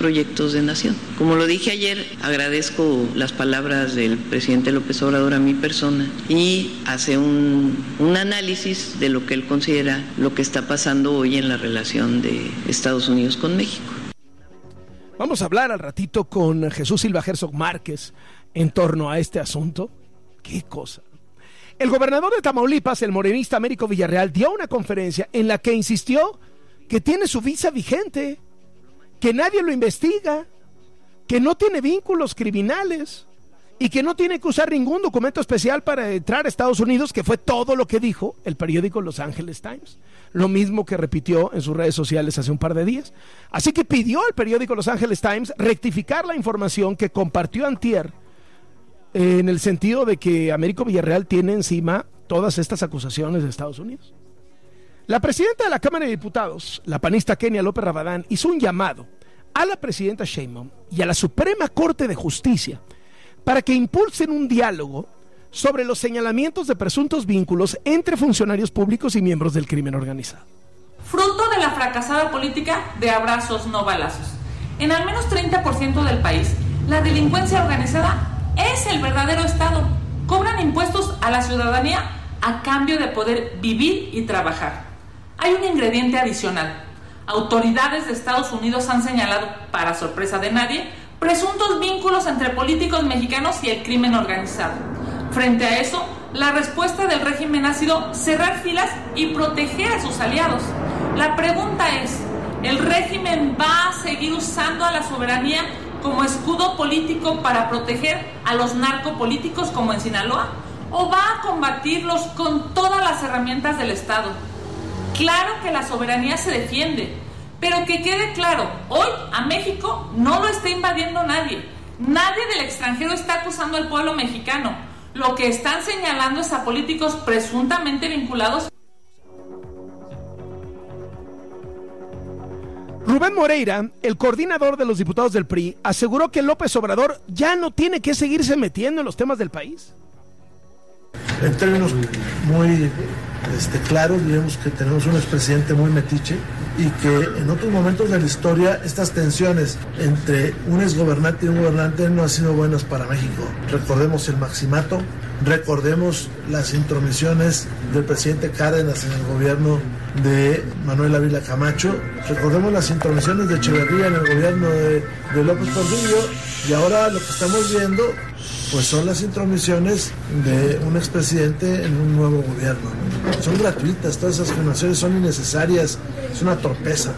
proyectos de nación. Como lo dije ayer, agradezco las palabras del presidente López Obrador a mi persona y hace un análisis de lo que él considera lo que está pasando hoy en la relación de Estados Unidos con México. Vamos a hablar al ratito con Jesús Silva Herzog Márquez en torno a este asunto. ¡Qué cosa! El gobernador de Tamaulipas, el morenista Américo Villarreal, dio una conferencia en la que insistió que tiene su visa vigente, que nadie lo investiga, que no tiene vínculos criminales y que no tiene que usar ningún documento especial para entrar a Estados Unidos, que fue todo lo que dijo el periódico Los Angeles Times. Lo mismo que repitió en sus redes sociales hace un par de días. Así que pidió al periódico Los Angeles Times rectificar la información que compartió antier, en el sentido de que Américo Villarreal tiene encima todas estas acusaciones de Estados Unidos. La presidenta de la Cámara de Diputados, la panista Kenia López Rabadán, hizo un llamado a la presidenta Sheinbaum y a la Suprema Corte de Justicia para que impulsen un diálogo sobre los señalamientos de presuntos vínculos entre funcionarios públicos y miembros del crimen organizado. Fruto de la fracasada política de abrazos no balazos. En al menos 30% del país, la delincuencia organizada es el verdadero Estado. Cobran impuestos a la ciudadanía a cambio de poder vivir y trabajar. Hay un ingrediente adicional. Autoridades de Estados Unidos han señalado, para sorpresa de nadie, presuntos vínculos entre políticos mexicanos y el crimen organizado. Frente a eso, la respuesta del régimen ha sido cerrar filas y proteger a sus aliados. La pregunta es, ¿el régimen va a seguir usando a la soberanía como escudo político para proteger a los narcopolíticos como en Sinaloa? ¿O va a combatirlos con todas las herramientas del Estado? Claro que la soberanía se defiende, pero que quede claro, hoy a México no lo está invadiendo nadie. Nadie del extranjero está acusando al pueblo mexicano. Lo que están señalando es a políticos presuntamente vinculados. Rubén Moreira, el coordinador de los diputados del PRI, aseguró que López Obrador ya no tiene que seguirse metiendo en los temas del país. En términos muy claros, digamos que tenemos un expresidente muy metiche y que en otros momentos de la historia estas tensiones entre un exgobernante y un gobernante no han sido buenas para México. Recordemos el maximato, recordemos las intromisiones del presidente Cárdenas en el gobierno de Manuel Ávila Camacho, recordemos las intromisiones de Echeverría en el gobierno de López Portillo, y ahora lo que estamos viendo pues son las intromisiones de un expresidente en un nuevo gobierno. Son gratuitas, todas esas afirmaciones son innecesarias, es una torpeza.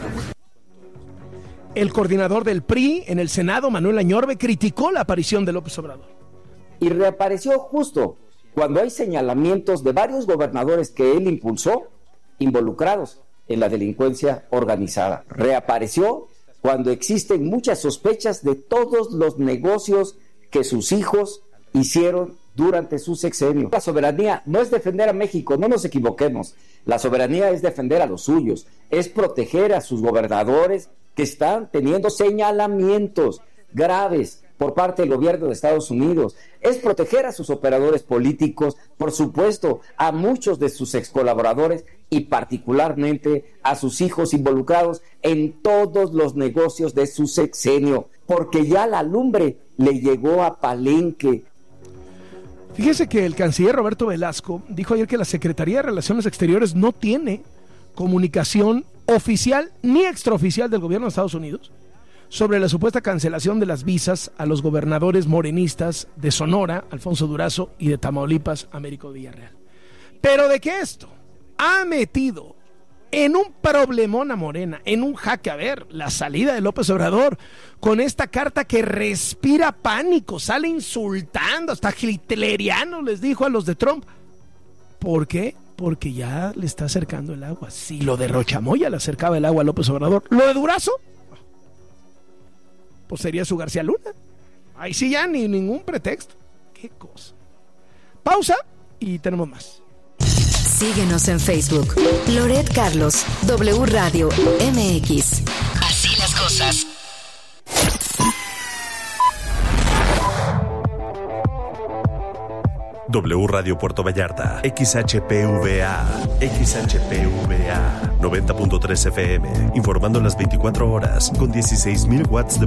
El coordinador del PRI en el Senado, Manuel Añorbe, criticó la aparición de López Obrador. Y reapareció justo cuando hay señalamientos de varios gobernadores que él impulsó, involucrados en la delincuencia organizada. Reapareció cuando existen muchas sospechas de todos los negocios que sus hijos hicieron durante su sexenio. La soberanía no es defender a México, no nos equivoquemos. La soberanía es defender a los suyos, es proteger a sus gobernadores que están teniendo señalamientos graves por parte del gobierno de Estados Unidos, es proteger a sus operadores políticos, por supuesto, a muchos de sus excolaboradores y particularmente a sus hijos involucrados en todos los negocios de su sexenio, porque ya la lumbre le llegó a Palenque. Fíjese que el canciller Roberto Velasco dijo ayer que la Secretaría de Relaciones Exteriores no tiene comunicación oficial ni extraoficial del gobierno de Estados Unidos sobre la supuesta cancelación de las visas a los gobernadores morenistas de Sonora, Alfonso Durazo, y de Tamaulipas, Américo Villarreal. Pero de que esto ha metido en un problemón a Morena, en un jaque, a ver, la salida de López Obrador con esta carta que respira pánico, sale insultando, hasta hitleriano les dijo a los de Trump. ¿Por qué? Porque ya le está acercando el agua. Si lo de Rochamoya le acercaba el agua a López Obrador, ¿lo de Durazo? Pues sería su García Luna. Ahí sí ya ni ningún pretexto. Qué cosa. Pausa y tenemos más. Síguenos en Facebook. Loret Carlos, W Radio MX. Así las cosas. W Radio Puerto Vallarta, XHPVA 90.3 FM, informando las 24 horas con 16,000 watts de